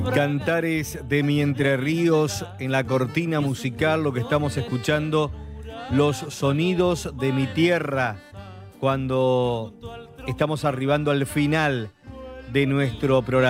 Cantares de mi Entre Ríos, en la cortina musical, lo que estamos escuchando, los sonidos de mi tierra, cuando estamos arribando al final de nuestro programa.